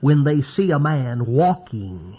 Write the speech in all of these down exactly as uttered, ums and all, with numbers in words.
when they see a man walking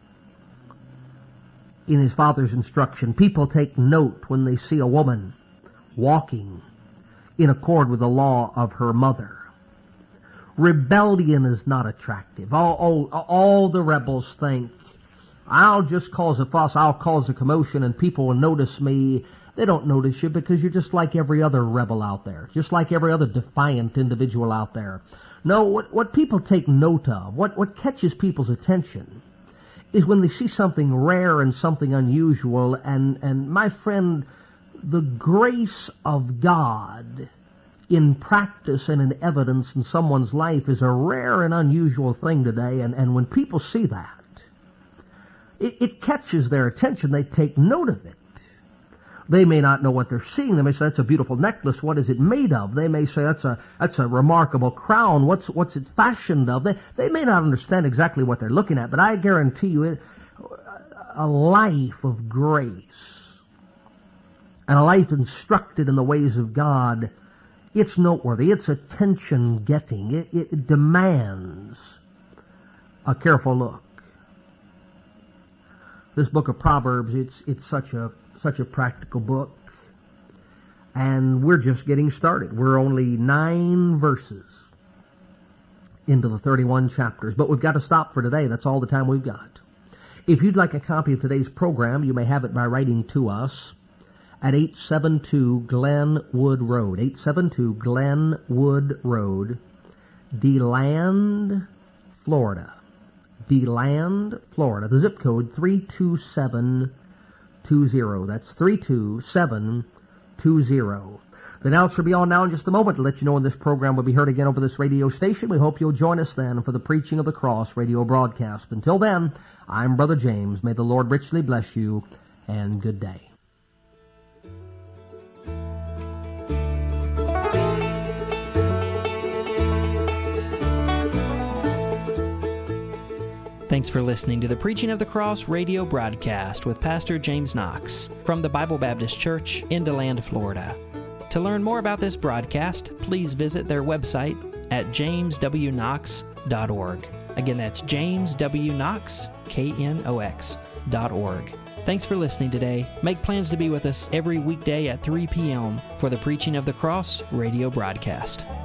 in his Father's instruction. People take note when they see a woman walking in accord with the law of her mother. Rebellion is not attractive. All, all, all the rebels think, I'll just cause a fuss, I'll cause a commotion, and people will notice me. They don't notice you because you're just like every other rebel out there, just like every other defiant individual out there. No, what, what people take note of, what, what catches people's attention, is when they see something rare and something unusual, and, and my friend, the grace of God in practice and in evidence in someone's life is a rare and unusual thing today, and, and when people see that, it, it catches their attention. They take note of it. They may not know what they're seeing. They may say, that's a beautiful necklace. What is it made of? They may say, that's a that's a remarkable crown. What's what's it fashioned of? They, they may not understand exactly what they're looking at, but I guarantee you, it, a life of grace and a life instructed in the ways of God, it's noteworthy. It's attention-getting. It, it demands a careful look. This book of Proverbs, it's it's such a such a practical book, and we're just getting started. We're only nine verses into the thirty-one chapters, but we've got to stop for today. That's all the time we've got. If you'd like a copy of today's program, you may have it by writing to us at eight seven two Glenwood Road, eight seven two Glenwood Road, DeLand, Florida. DeLand, Florida. The zip code three two seven two zero. That's three two seven two zero. The announcer will be on now in just a moment to let you know when this program will be heard again over this radio station. We hope you'll join us then for the Preaching of the Cross radio broadcast. Until then, I'm Brother James. May the Lord richly bless you, and good day. Thanks for listening to the Preaching of the Cross radio broadcast with Pastor James Knox from the Bible Baptist Church in DeLand, Florida. To learn more about this broadcast, please visit their website at james w knox dot org. Again, that's james w knox, K N O X, dot org. Thanks for listening today. Make plans to be with us every weekday at three p.m. for the Preaching of the Cross radio broadcast.